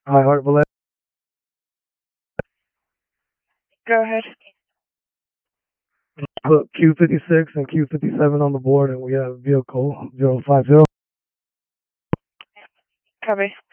Hi, Heart Valet. Go ahead. Put Q56 and Q57 on the board, and we have vehicle 050. Copy.